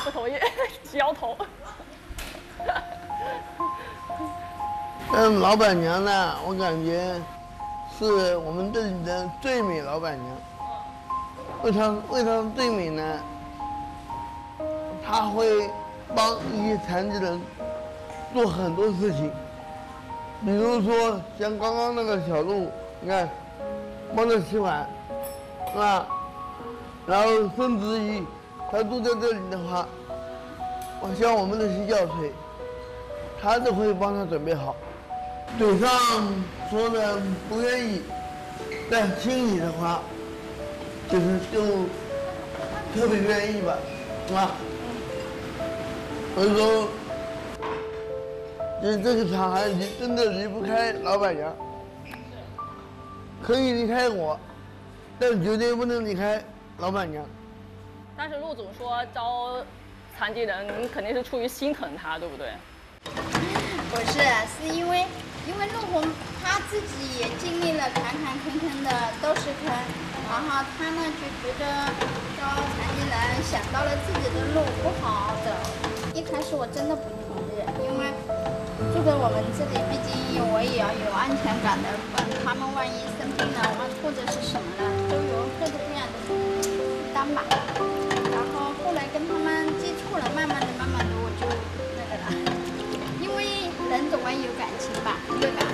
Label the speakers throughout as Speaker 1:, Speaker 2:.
Speaker 1: 着头也摇头。
Speaker 2: 老板娘呢，我感觉是我们这里的最美老板娘。为啥最美呢？她会帮一些残疾人做很多事情，比如说像刚刚那个小鹿，你看，帮他洗碗，是吧？然后甚至于他住在这里的话，像我们的洗脚水，他都会帮他准备好。嘴上说的不愿意，但心里的话，就特别愿意吧，是吧？所以说，这个厂还真的离不开老板娘。可以离开我，但绝对不能离开老板娘。
Speaker 1: 但是陆总说招残疾人肯定是出于心疼他，对不对？
Speaker 3: 不是，是因为陆红他自己也经历了坎坎坷坷的都是坑，然后他呢就觉得招残疾人想到了自己的路不好走。一开始我真的不同意，因为住在我们这里，毕竟我也要有安全感的，他们万一生病了或者是什么了，都有各种各样的负担吧。然后后来跟他们接触了，慢慢的我就那个了，因为人总归有感情吧，对吧？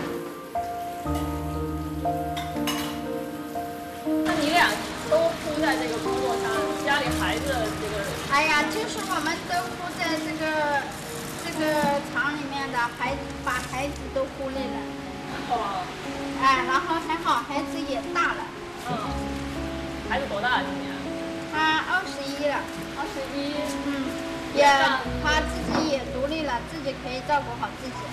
Speaker 1: 那你俩都扑在这个工作上，家里孩子这个……
Speaker 3: 哎呀，就是我们都扑在这个厂里面的把孩子都忽略了。
Speaker 1: 哦。
Speaker 3: 哎，然后还好孩子也大了。
Speaker 1: 孩子多大今年？
Speaker 3: 他21了。
Speaker 1: 21。
Speaker 3: 也他自己也独立了，自己可以照顾好自己。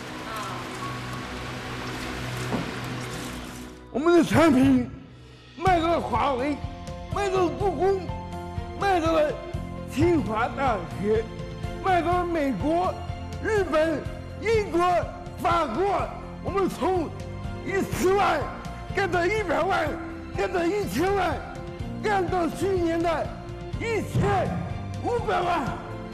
Speaker 2: 我们的产品卖到了华为，卖到了故宫，卖到了清华大学，卖到了美国、日本、英国、法国。我们从10万干到100万，干到1000万，干到去年的1500万。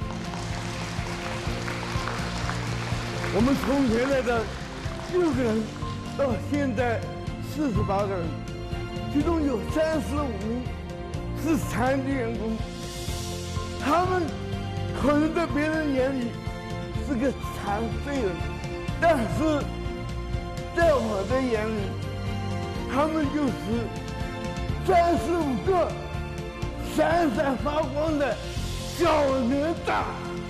Speaker 2: 我们从原来的6个人到现在48个人，其中有35名是残疾员工。他们可能在别人眼里是个残废人，但是在我的眼里，他们就是35个闪闪发光的小哪吒。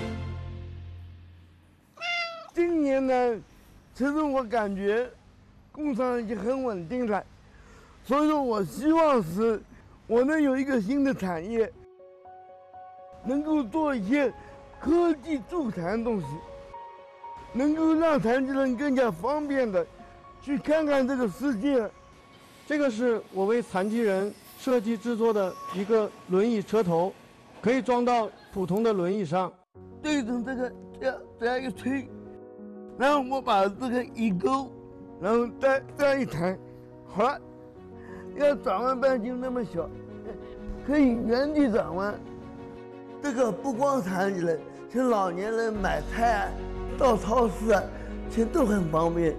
Speaker 2: 今年呢，其实我感觉工厂已经很稳定了，所以说我希望是我能有一个新的产业，能够做一些科技助残的东西，能够让残疾人更加方便的去看看这个世界。
Speaker 4: 这个是我为残疾人设计制作的一个轮椅车头，可以装到普通的轮椅上。
Speaker 2: 对准这个这样一推，然后我把这个一勾，然后再这样一抬，好了，要转弯半径那么小，可以原地转弯。这个不光残疾人，像老年人买菜、到超市啊，其实都很方便。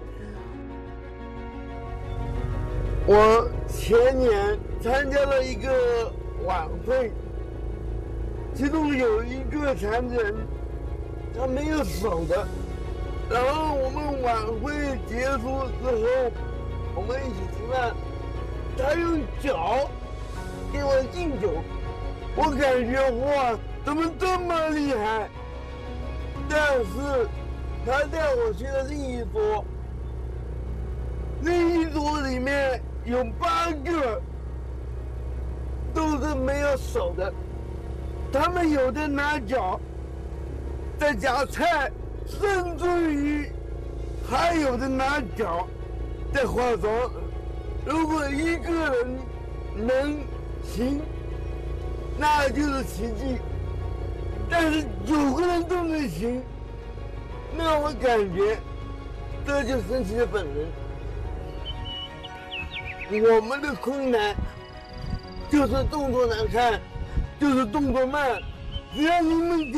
Speaker 2: 我前年参加了一个晚会，其中有一个残疾人，他没有手的。然后我们晚会结束之后，我们一起吃饭，他用脚给我敬酒，我感觉哇，怎么这么厉害？但是他带我去了另一桌，另一桌里面有8个都是没有手的，他们有的拿脚在夹菜，甚至于还有的拿脚在化妆。如果一个人能行，那就是奇迹；但是9个人都能行，那我感觉这就是神奇的本能。我们的困难就是动作难看，就是动作慢，只要你们